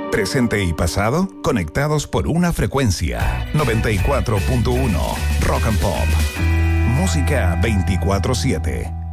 Presente y pasado conectados por una frecuencia. 94.1 Rock and Pop. Música 24/7.